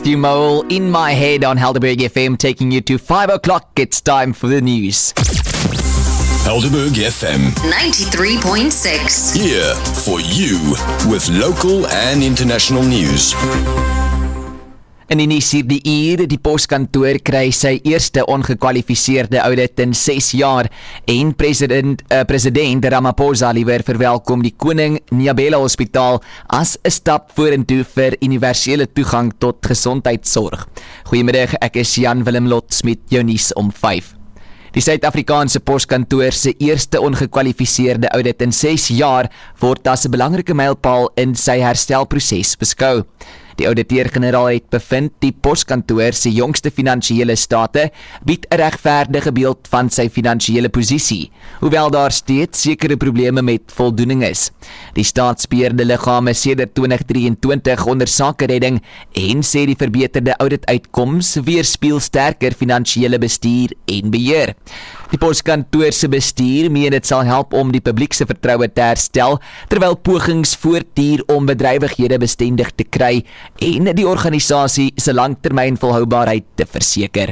Matthew Mole in my head on Helderberg FM, taking you to 5 o'clock. It's time for the news. Helderberg FM 93.6. here for you with local and international news. In die nuus hierdie uur, die poskantoor kry sy eerste ongekwalifiseerde audit in 6 jaar en president Ramaphosa liewer verwelkom die Koning Nyabela Hospitaal as 'n stap vorentoe vir universele toegang tot gesondheidsorg. Goeiemiddag, ek is Jan Willem Lots met jou nuus om 5. Die Suid-Afrikaanse poskantoor se eerste ongekwalifiseerde audit in 6 jaar word as 'n belangrike mylpaal in sy herstelproses beskou. Die ouditeur-generaal het bevind die poskantoor se jongste finansiële state bied 'n regverdige beeld van sy finansiële posisie, hoewel daar steeds sekere probleme met voldoening is. Die staatsbeheerde liggame sedert 2023 onder sakeredding en sê die verbeterde audituitkoms weerspieël sterker finansiële bestuur en beheer. Die poskantoor se bestuur meen dit sal help om die publiek se vertroue te herstel, terwyl pogings voortduur om bedrywighede bestendig te kry en die organisasie se langtermyn volhoubaarheid te verseker.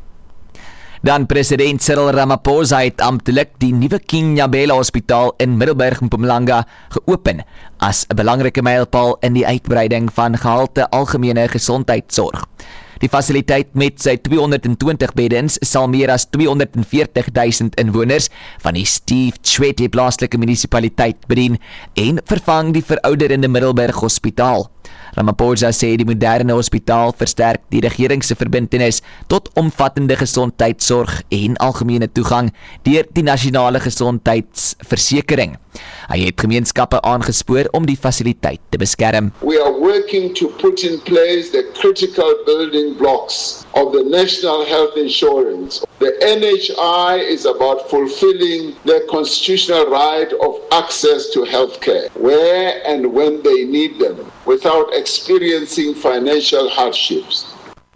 Dan president Cyril Ramaphosa het amptelik die nuwe King Nyabela Hospitaal in Middelburg, Mpumalanga geopen as 'n belangrike mylpaal in die uitbreiding van gehalte algemene gesondheidsorg. Die fasiliteit met sy 220 beddens sal meer as 240,000 inwoners van die Steve Tshwete plaaslike munisipaliteit bedien en vervang die verouderende Middelburg Hospitaal. Ramaphosa sê die moderne hospitaal versterk die regering se verbintenis tot omvattende gesondheidsorg en algemene toegang deur die nasionale gesondheidsversekering. Hy het gemeenskappe aangespoor om die fasiliteit te beskerm. We are working to put in place the critical building blocks of the National Health Insurance. The NHI is about fulfilling their constitutional right of access to healthcare, where and when they need them, without experiencing financial hardships.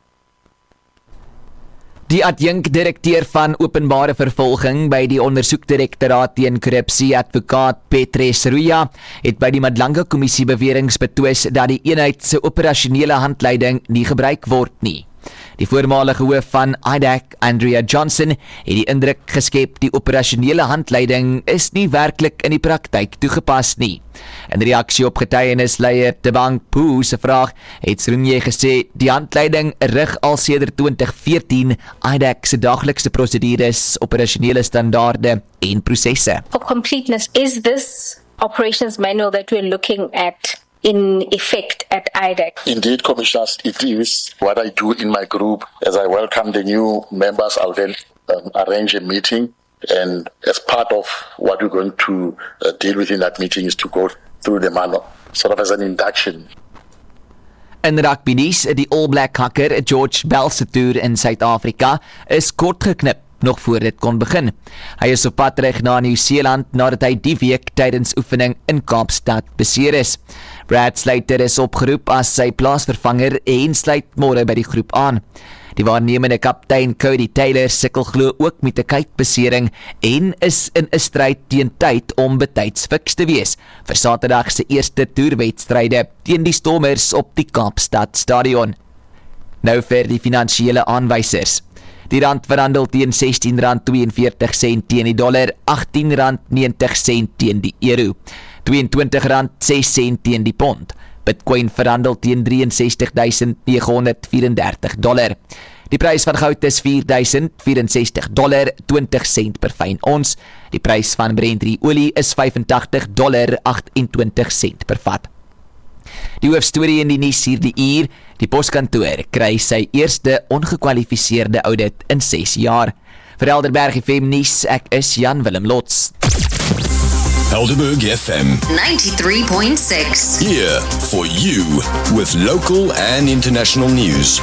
Die adjunkdirekteur van openbare vervolging by die ondersoekdirektoraat teen korrupsie, advokaat Petrus Ruya, het by die Madlanga kommissie beweringe betwis dat die eenheid se operasionele handleiding nie gebruik word nie. Die voormalige hoof van IDAC, Andrea Johnson, het die indruk geskep die operasionele handleiding is nie werklik in die praktyk toegepas nie. In reaksie op getuienisleier Tebang Poo se vraag het Srunye gesê die handleiding rig al sedert 2014 IDAC se daglikse prosedures, operasionele standaarde en prosesse. For completeness, is this operations manual that we're looking at in effect at IDAC? Indeed, Commissioners, it is what I do in my group. As I welcome the new members, I'll then arrange a meeting. And as part of what we're going to deal with in that meeting is to go through the manual, sort of as an induction. In rugby nuus, die All Black hakker George Bell se toer in Suid-Afrika is kort geknip nog voor dit kon begin. Hy is op pad terug na Nieu-Seeland nadat hy die week tydens oefening in Kaapstad beseer is. Brad Slater is opgeroep as sy plaasvervanger en sluit môre by die groep aan. Die waarnemende kaptein Cody Taylor sukkel glo ook met 'n kuitbesering en is in 'n stryd teen tyd om betyds fiks te wees vir Saterdag se eerste toerwedstryde teen die Stormers op die Kaapstad Stadion. Nou vir die finansiële aanwysers. Die rand verhandel teen R16.42 teen die dollar, R18.90 teen die euro, R22.06 teen die pond. Bitcoin verhandel teen $63,934. Die prys van goud is $4,064, 20 per fyn ons. Die prys van Brent olie is $85,28 per vat. Die hoofstorie in die nuus hierdie uur, die poskantoor kry sy eerste ongekwalifiseerde audit in 6 jaar. Vir Helderberg FM nuus, ek is Jan Willem Lots. Helderberg FM 93.6. here for you with local and international news.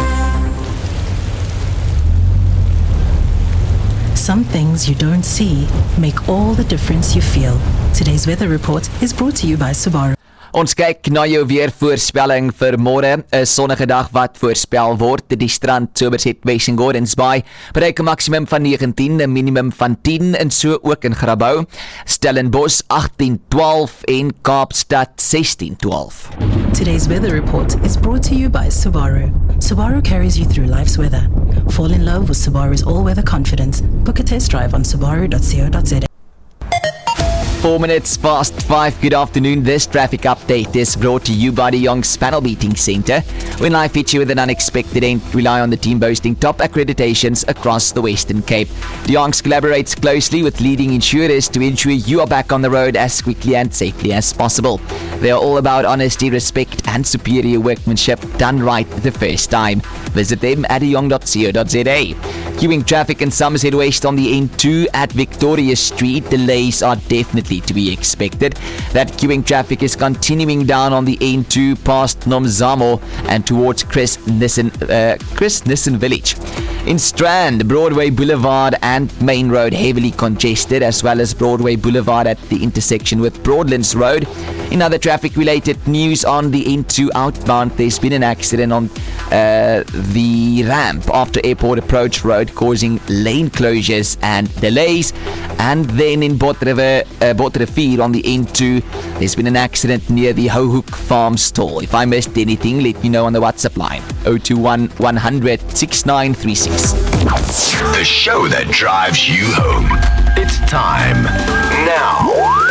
Some things you don't see make all the difference you feel. Today's weather report is brought to you by Subaru. Ons kyk na jou weervoorspelling vir môre, 'n sonnige dag wat voorspel word. Die strand Somerset West en Gordons Bay bereik 'n maksimum van 19, 'n minimum van 10 en so ook in Grabouw, Stellenbosch 18-12 en Kaapstad 16-12. Today's weather report is brought to you by Subaru. Subaru carries you through life's weather. Fall in love with Subaru's all-weather confidence. Book a test drive on subaru.co.za. 4 minutes past 5. Good afternoon. This traffic update is brought to you by the Young's Panel Beating Centre. When life hits you with an unexpected end, rely on the team boasting top accreditations across the Western Cape. The Young's collaborates closely with leading insurers to ensure you are back on the road as quickly and safely as possible. They are all about honesty, respect and superior workmanship done right the first time. Visit them at young.co.za. Queuing traffic in Somerset West on the N2 at Victoria Street. Delays are definitely to be expected. That queuing traffic is continuing down on the N2 past Nomzamo and towards Chris Nissen Village. In Strand, Broadway Boulevard and Main Road heavily congested, as well as Broadway Boulevard at the intersection with Broadlands Road. In other traffic-related news on the N2 outbound, there's been an accident on the ramp after Airport Approach Road, causing lane closures and delays. And then in Botrefier on the N2, there's been an accident near the Hohook Farm Stall. If I missed anything, let me know on the WhatsApp line 021 100 6936. The show that drives you home. It's time now.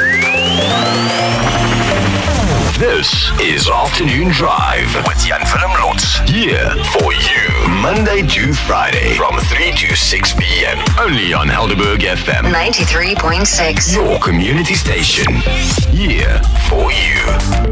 This is Afternoon Drive with Jan Willem Lotz. Here for you, Monday to Friday from 3 to 6 p.m. Only on Helderberg FM 93.6. Your community station. Here for you.